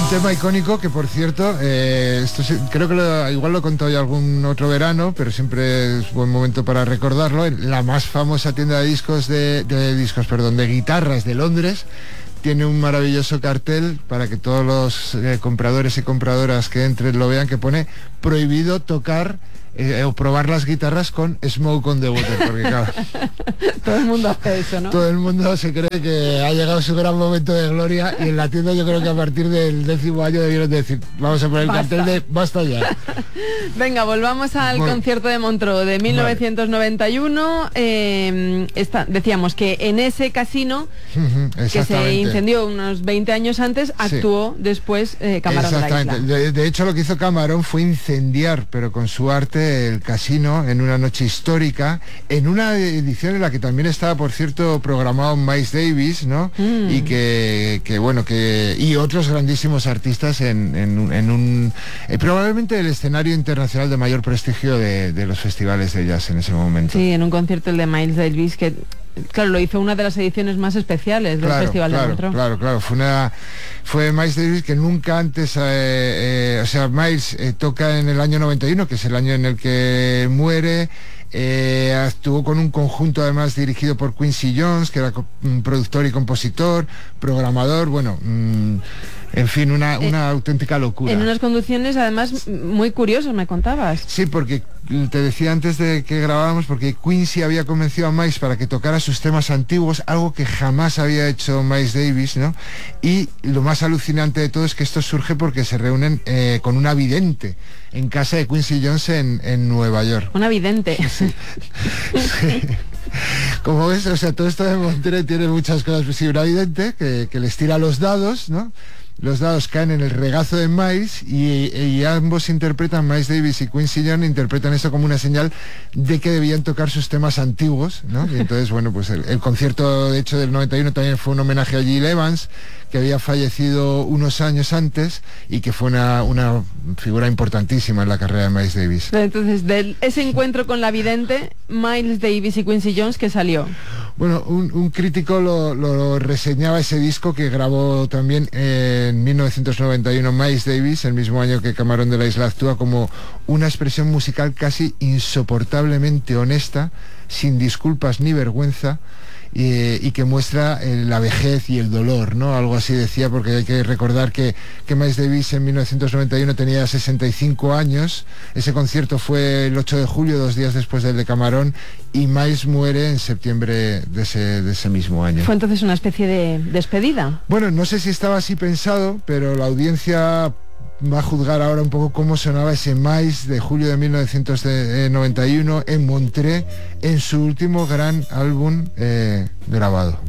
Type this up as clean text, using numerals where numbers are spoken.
tema icónico que, por cierto, creo que igual lo he contado ya algún otro verano, pero siempre es buen momento para recordarlo. La más famosa tienda de de guitarras de Londres tiene un maravilloso cartel para que todos los compradores y compradoras que entren lo vean, que pone prohibido tocar o probar las guitarras con Smoke on the Water, porque claro, todo el mundo hace eso, ¿no? todo el mundo se cree que ha llegado su gran momento de gloria, y en la tienda yo creo que a partir del 10º año debieron decir, vamos a poner el cartel de basta ya. Venga, volvamos al concierto de Montreux de 1991. Decíamos que en ese casino, que se incendió unos 20 años antes, actuó después Camarón de la Isla. De hecho, lo que hizo Camarón fue incendiar, pero con su arte, el casino en una noche histórica, en una edición en la que también estaba, por cierto, programado Miles Davis, ¿no? Y y otros grandísimos artistas en probablemente el escenario internacional de mayor prestigio de los festivales de jazz en ese momento. Sí, en un concierto el de Miles Davis, que claro, lo hizo una de las ediciones más especiales del Festival de Montreux. Claro, fue Miles Davis, que nunca antes, Miles toca en el año 91, que es el año en el que muere. Actuó con un conjunto además dirigido por Quincy Jones, que era productor y compositor, programador, en fin, una auténtica locura. En unas conducciones además muy curiosas, me contabas. Sí, porque te decía antes de que grabáramos, porque Quincy había convencido a Miles para que tocara sus temas antiguos, algo que jamás había hecho Miles Davis, ¿no? Y lo más alucinante de todo es que esto surge porque se reúnen con una vidente en casa de Quincy Jones en Nueva York. Una vidente. Sí. Sí. Como ves, todo esto de Montreux tiene muchas cosas. Pues sí, una vidente que les tira los dados, ¿no? Los dados caen en el regazo de Miles y ambos Miles Davis y Quincy Jones interpretan eso como una señal de que debían tocar sus temas antiguos, ¿no? Y entonces, pues el concierto, de hecho, del 91 también fue un homenaje a Gil Evans, que había fallecido unos años antes y que fue una figura importantísima en la carrera de Miles Davis. Entonces, de ese encuentro con la vidente, Miles Davis y Quincy Jones, ¿qué salió? Bueno, un crítico lo reseñaba ese disco, que grabó también en 1991 Miles Davis, el mismo año que Camarón de la Isla actúa, como una expresión musical casi insoportablemente honesta, sin disculpas ni vergüenza, y que muestra la vejez y el dolor, ¿no? Algo así decía, porque hay que recordar que Miles Davis en 1991 tenía 65 años. Ese concierto fue el 8 de julio, 2 días después del de Camarón, y Miles muere en septiembre de ese mismo año. ¿Fue entonces una especie de despedida? Bueno, no sé si estaba así pensado, pero la audiencia va a juzgar ahora un poco cómo sonaba ese Miles de julio de 1991 en Montreux, en su último gran álbum grabado.